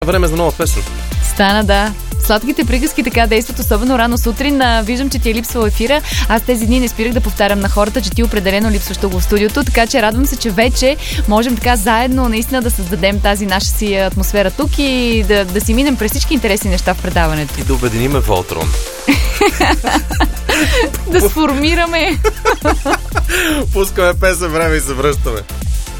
Време за нова песен. Стана, да. Сладките приказки така действат, особено рано сутрин. Виждам, че ти е липсвал ефира. Аз тези дни не спирах да повтарям на хората, че ти определено липсваш тук в студиото, така че радвам се, че вече можем така заедно наистина да създадем тази наша си атмосфера тук и да си минем през всички интересни неща в предаването. И да обединиме Волтрон. Да сформираме. Пускаме песен, време и се връщаме.